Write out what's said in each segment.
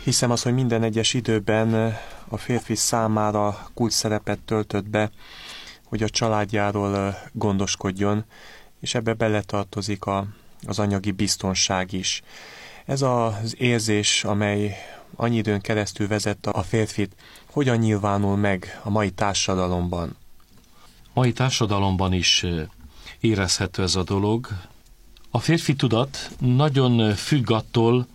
Hiszem azt, hogy minden egyes időben a férfi számára kulcs szerepet töltött be, hogy a családjáról gondoskodjon, és ebbe beletartozik az anyagi biztonság is. Ez az érzés, amely annyi időn keresztül vezette a férfit, hogyan nyilvánul meg a mai társadalomban? Mai társadalomban is érezhető ez a dolog. A férfi tudat nagyon függ attól,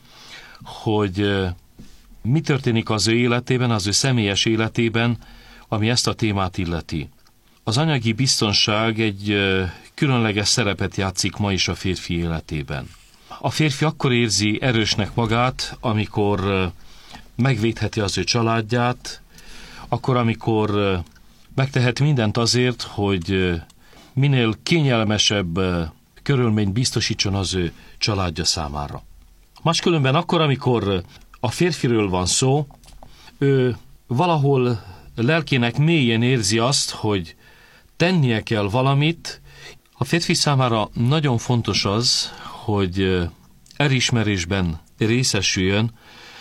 hogy mi történik az ő életében, az ő személyes életében, ami ezt a témát illeti. Az anyagi biztonság egy különleges szerepet játszik ma is a férfi életében. A férfi akkor érzi erősnek magát, amikor megvédheti az ő családját, akkor, amikor megtehet mindent azért, hogy minél kényelmesebb körülményt biztosítson az ő családja számára. Máskülönben akkor, amikor a férfiről van szó, ő valahol lelkének mélyén érzi azt, hogy tennie kell valamit. A férfi számára nagyon fontos az, hogy elismerésben részesüljön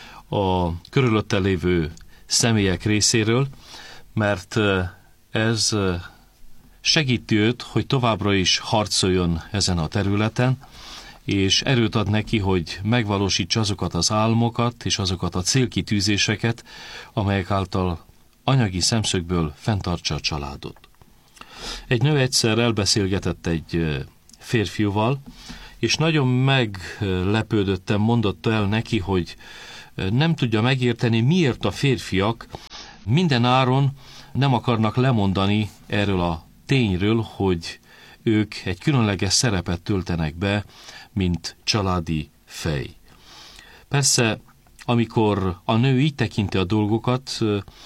a körülötte lévő személyek részéről, mert ez segíti őt, hogy továbbra is harcoljon ezen a területen, és erőt ad neki, hogy megvalósítsa azokat az álmokat és azokat a célkitűzéseket, amelyek által anyagi szemszögből fenntartsa a családot. Egy nő egyszer elbeszélgetett egy férfiúval, és nagyon meglepődötten mondotta el neki, hogy nem tudja megérteni, miért a férfiak minden áron nem akarnak lemondani erről a tényről, hogy ők egy különleges szerepet töltenek be, mint családi fej. Persze, amikor a nő így tekinti a dolgokat,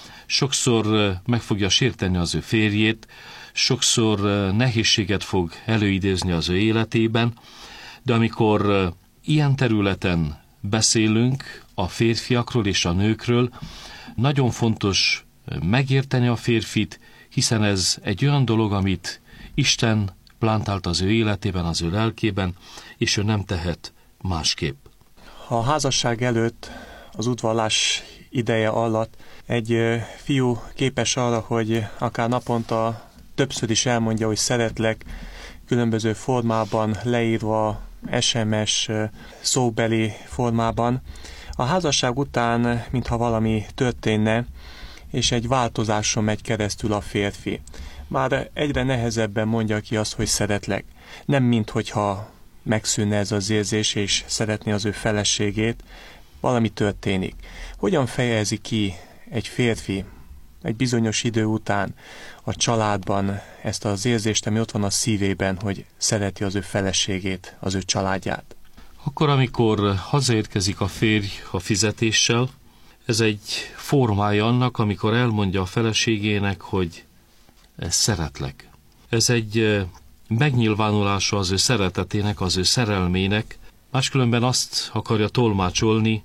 sokszor meg fogja sérteni az ő férjét, sokszor nehézséget fog előidézni az ő életében, de amikor ilyen területen beszélünk a férfiakról és a nőkről, nagyon fontos megérteni a férfit, hiszen ez egy olyan dolog, amit Isten plántált az ő életében, az ő lelkében, és ő nem tehet másképp. A házasság előtt, az udvarlás ideje alatt egy fiú képes arra, hogy akár naponta többször is elmondja, hogy szeretlek, különböző formában leírva, SMS, szóbeli formában. A házasság után, mintha valami történne, és egy változáson megy keresztül a férfi. Már egyre nehezebben mondja ki azt, hogy szeretlek. Nem minthogyha megszűnne ez az érzés, és szeretné az ő feleségét, valami történik. Hogyan fejezi ki egy férfi egy bizonyos idő után a családban ezt az érzést, ami ott van a szívében, hogy szereti az ő feleségét, az ő családját? Akkor, amikor hazaérkezik a férj a fizetéssel, ez egy formája annak, amikor elmondja a feleségének, hogy szeretlek. Ez egy megnyilvánulása az ő szeretetének, az ő szerelmének, máskülönben azt akarja tolmácsolni,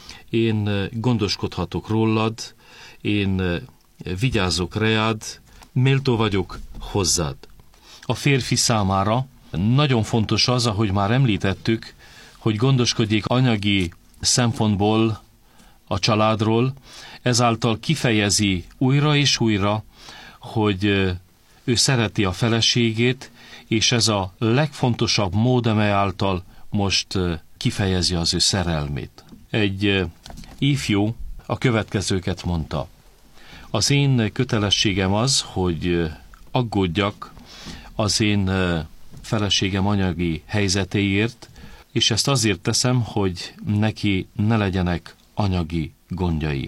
én gondoskodhatok rólad, én vigyázok reád, méltó vagyok hozzád. A férfi számára nagyon fontos az, ahogy már említettük, hogy gondoskodjék anyagi szempontból a családról, ezáltal kifejezi újra és újra, hogy ő szereti a feleségét, és ez a legfontosabb mód, amely által most kifejezi az ő szerelmét. Egy ifjú a következőket mondta. Az én kötelességem az, hogy aggódjak az én feleségem anyagi helyzetéért, és ezt azért teszem, hogy neki ne legyenek anyagi gondjai.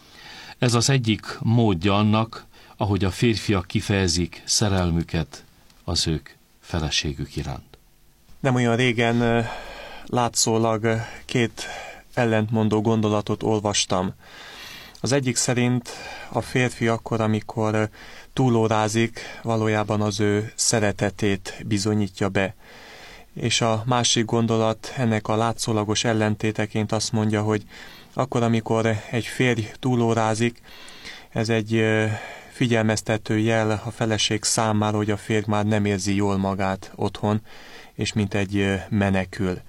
Ez az egyik módja annak, ahogy a férfiak kifejezik szerelmüket az ők feleségük iránt. Nem olyan régen látszólag két ellentmondó gondolatot olvastam. Az egyik szerint a férfi akkor, amikor túlórázik, valójában az ő szeretetét bizonyítja be. És a másik gondolat ennek a látszólagos ellentéteként azt mondja, hogy akkor, amikor egy férj túlórázik, ez egy figyelmeztető jel a feleség számára, hogy a férj már nem érzi jól magát otthon, és mint egy menekül.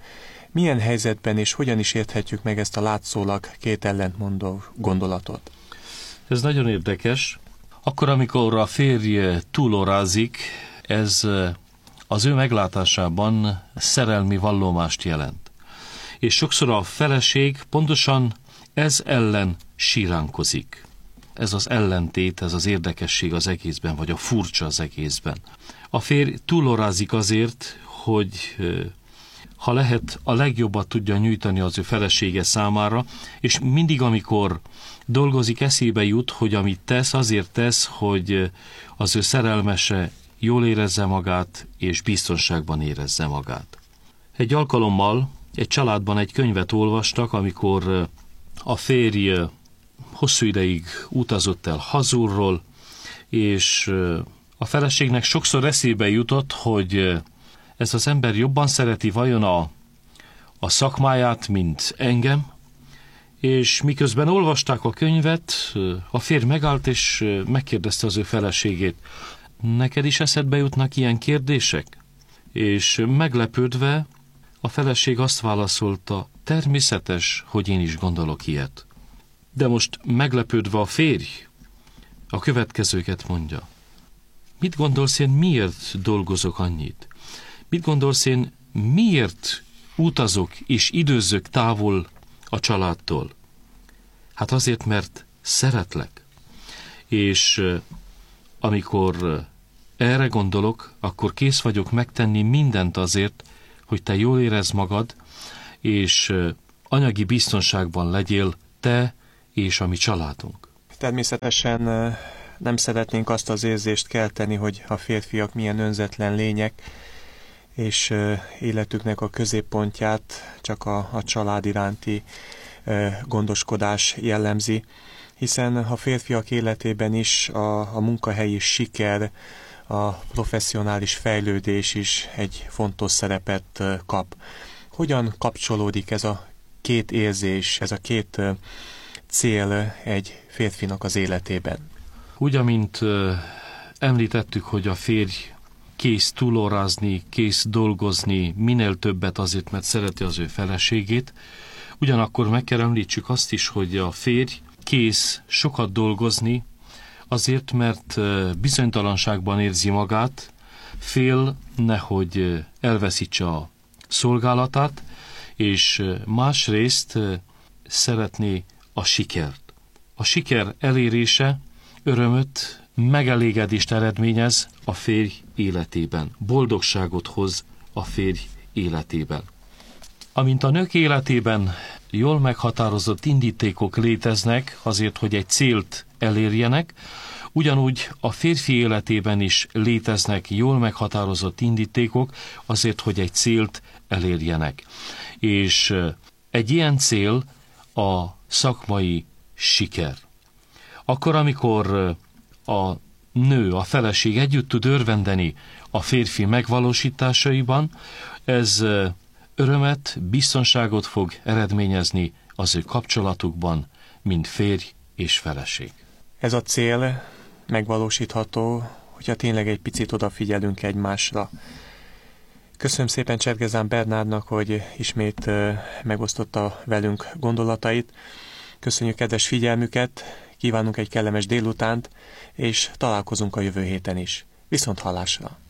Milyen helyzetben és hogyan is érthetjük meg ezt a látszólag két ellentmondó gondolatot? Ez nagyon érdekes. Akkor, amikor a férj túlórázik, ez az ő meglátásában szerelmi vallomást jelent. És sokszor a feleség pontosan ez ellen síránkozik. Ez az ellentét, ez az érdekesség az egészben, vagy a furcsa az egészben. A férj túlórázik azért, hogy ha lehet, a legjobbat tudja nyújtani az ő felesége számára, és mindig, amikor dolgozik, eszébe jut, hogy amit tesz, azért tesz, hogy az ő szerelmese jól érezze magát, és biztonságban érezze magát. Egy alkalommal egy családban egy könyvet olvastak, amikor a férj hosszú ideig utazott el hazulról, és a feleségnek sokszor eszébe jutott, hogy ez az ember jobban szereti vajon a szakmáját, mint engem, és miközben olvasták a könyvet, a férj megállt, és megkérdezte az ő feleségét, neked is eszedbe jutnak ilyen kérdések? És meglepődve a feleség azt válaszolta, természetes, hogy én is gondolok ilyet. De most meglepődve a férj a következőket mondja. Mit gondolsz én, miért dolgozok annyit? Mit gondolsz én, miért utazok és időzök távol a családtól? Hát azért, mert szeretlek. És amikor erre gondolok, akkor kész vagyok megtenni mindent azért, hogy te jól érezd magad, és anyagi biztonságban legyél te és a mi családunk. Természetesen nem szeretnénk azt az érzést kelteni, hogy a férfiak milyen önzetlen lények, és életüknek a középpontját csak a család iránti gondoskodás jellemzi, hiszen a férfiak életében is a munkahelyi siker, a professzionális fejlődés is egy fontos szerepet kap. Hogyan kapcsolódik ez a két érzés, ez a két cél egy férfinak az életében? Úgy, amint említettük, hogy a férj kész túlórázni, kész dolgozni, minél többet azért, mert szereti az ő feleségét, ugyanakkor meg kell említsük azt is, hogy a férj kész sokat dolgozni, azért, mert bizonytalanságban érzi magát, fél nehogy elveszítse a szolgálatát, és másrészt szeretné a sikert. A siker elérése örömöt, megelégedést eredményez a férj életében, boldogságot hoz a férj életében. Amint a nők életében jól meghatározott indítékok léteznek azért, hogy egy célt elérjenek, ugyanúgy a férfi életében is léteznek jól meghatározott indítékok azért, hogy egy célt elérjenek. És egy ilyen cél a szakmai siker. Akkor, amikor a nő, a feleség együtt tud örvendeni a férfi megvalósításaiban, ez örömet, biztonságot fog eredményezni az ő kapcsolatukban, mint férj és feleség. Ez a cél megvalósítható, hogyha tényleg egy picit odafigyelünk egymásra. Köszönöm szépen Csergezán Bernárdnak, hogy ismét megosztotta velünk gondolatait. Köszönjük kedves figyelmüket, kívánunk egy kellemes délutánt, és találkozunk a jövő héten is. Viszont hallásra!